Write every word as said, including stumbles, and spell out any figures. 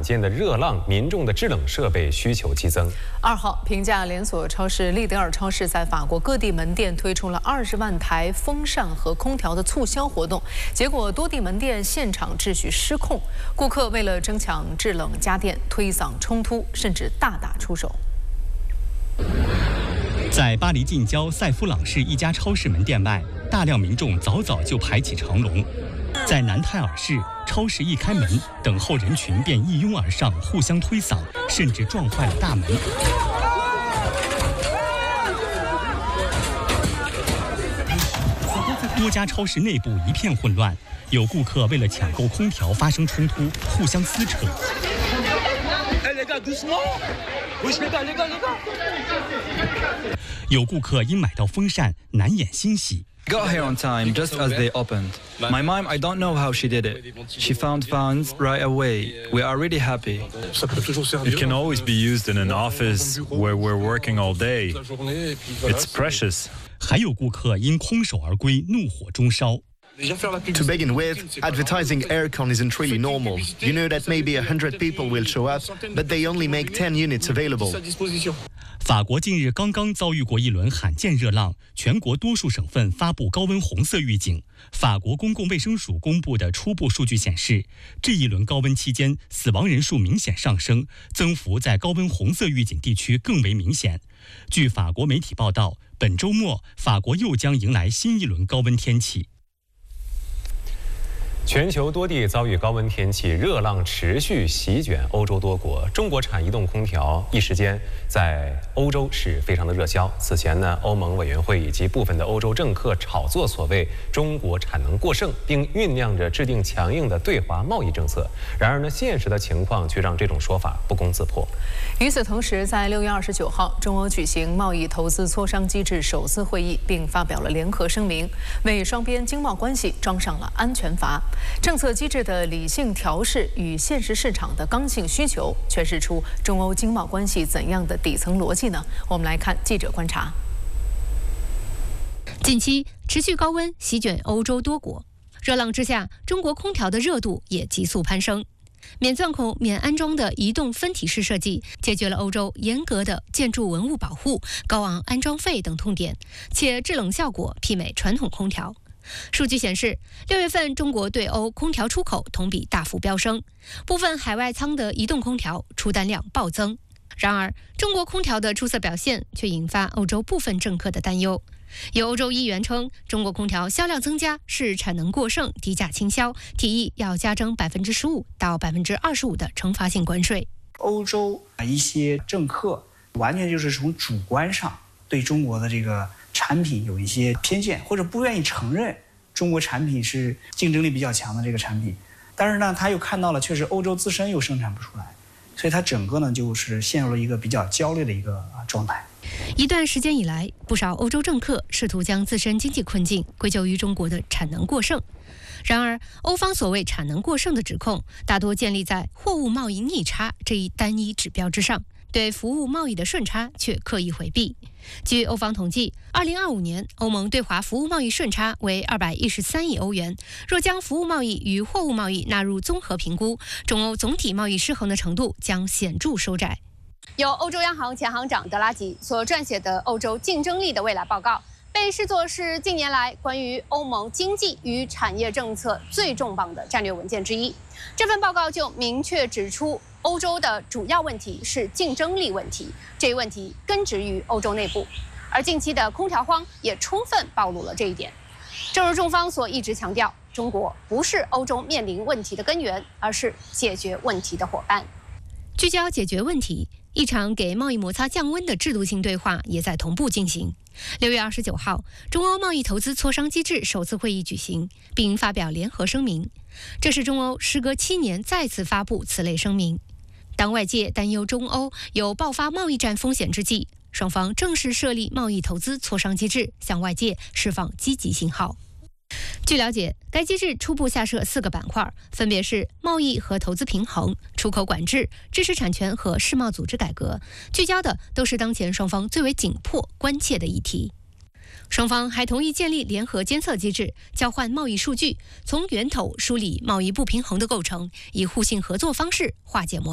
见的热浪，民众的制冷设备需求激增。 二号，平价连锁超市利德尔超市在法国各地门店推出了二十万台风扇和空调的促销活动，结果多地门店现场秩序失控，顾客为了争抢制冷家电，推搡冲突，甚至大打出手。 在巴黎近郊塞夫朗市一家超市门店外，大量民众早早就排起长龙。在南泰尔市，超市一开门，等候人群便一拥而上，互相推搡，甚至撞坏了大门。多家超市内部一片混乱，有顾客为了抢购空调发生冲突，互相撕扯。 有顾客因买到风扇难掩欣喜。 Got here on time just as they opened. My mom, I don't know how she did it. She found fans right away. We are really happy. It can always be used in an office where we're working all day. It's precious. 还有顾客因空手而归，怒火中烧。 To begin with, advertising aircon isn't really normal. You know that maybe a hundred people will show up, but they only make ten units available. 法国近日刚刚遭遇过一轮罕见热浪，全国多数省份发布高温红色预警。法国公共卫生署公布的初步数据显示，这一轮高温期间死亡人数明显上升，增幅在高温红色预警地区更为明显。据法国媒体报道，本周末法国又将迎来新一轮高温天气。 全球多地遭遇高温天气，热浪持续席卷欧洲多国。中国产移动空调一时间在欧洲是非常的热销。此前呢，欧盟委员会以及部分的欧洲政客炒作所谓中国产能过剩，并酝酿着制定强硬的对华贸易政策。然而呢，现实的情况却让这种说法不攻自破。 与此同时，在六月二十九号，中欧举行贸易投资磋商机制首次会议，并发表了联合声明，为双边经贸关系装上了安全阀。 政策机制的理性调试与现实市场的刚性需求，诠释出中欧经贸关系怎样的底层逻辑呢？我们来看记者观察。 近期持续高温席卷欧洲多国，热浪之下，中国空调的热度也急速攀升。免钻孔、免安装的移动分体式设计，解决了欧洲严格的建筑文物保护、高昂安装费等痛点，且制冷效果媲美传统空调。 数据显示，六月份中国对欧空调出口同比大幅飙升，部分海外仓的移动空调出单量暴增。然而，中国空调的出色表现却引发欧洲部分政客的担忧。有欧洲议员称，中国空调销量增加是产能过剩、低价倾销，提议要加征百分之十五到百分之二十五的惩罚性关税。 欧洲一些政客完全就是从主观上对中国的这个 产品有一些偏见，或者不愿意承认中国产品是竞争力比较强的这个产品，但是呢，他又看到了确实欧洲自身又生产不出来，所以他整个呢就是陷入了一个比较焦虑的一个状态。 一段时间以来，不少欧洲政客试图将自身经济困境归咎于中国的产能过剩。然而，欧方所谓产能过剩的指控，大多建立在货物贸易逆差这一单一指标之上。 对服务贸易的顺差却刻意回避。据欧方统计，二零二五年欧盟对华服务贸易顺差为二百一十三亿欧元。若将服务贸易与货物贸易纳入综合评估，中欧总体贸易失衡的程度将显著收窄。由欧洲央行前行长德拉吉所撰写的《欧洲竞争力的未来》报告，被视作是近年来关于欧盟经济与产业政策最重磅的战略文件之一。这份报告就明确指出， 欧洲的主要问题是竞争力问题，这一问题根植于欧洲内部，而近期的空调荒也充分暴露了这一点。正如中方所一直强调，中国不是欧洲面临问题的根源，而是解决问题的伙伴。聚焦解决问题，一场给贸易摩擦降温的制度性对话也在同步进行。六月二十九号，中欧贸易投资磋商机制首次会议举行，并发表联合声明。这是中欧时隔七年再次发布此类声明。 当外界担忧中欧有爆发贸易战风险之际，双方正式设立贸易投资磋商机制，向外界释放积极信号。据了解，该机制初步下设四个板块，分别是贸易和投资平衡、出口管制、知识产权和世贸组织改革，聚焦的都是当前双方最为紧迫、关切的议题。双方还同意建立联合监测机制，交换贸易数据，从源头梳理贸易不平衡的构成，以互信合作方式化解摩